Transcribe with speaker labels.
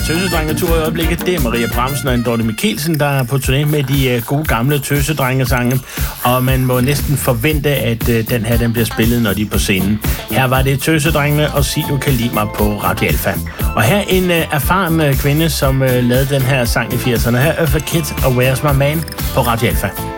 Speaker 1: tøsedrengetur i øjeblikket. Det er Maria Bramsen og en Dorte Mikkelsen, der er på turné med de gode gamle tøsedrengesange. Og man må næsten forvente, at den her den bliver spillet, når de er på scenen. Her var det Tøsedrengene og Sig Du Kan Lide Mig på Radio Alfa. Og her en erfaren kvinde, som lavede den her sang i 80'erne. Her er Eartha Kitt og Where's My Man på Radio Alfa.